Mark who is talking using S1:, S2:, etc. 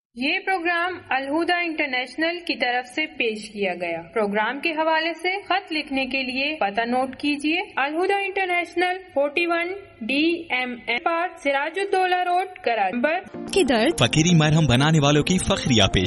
S1: ये programme Al Huda international की तरफ से पेश किया गया। प्रोग्राम के हवाले से खत लिखने के लिए पता नोट कीजिए। Al Huda international 41 DMN park Siraj-ud-Daulah road Karachi.
S2: की दर्द फकीरी मरहम बनाने वालों की फखरिया पेश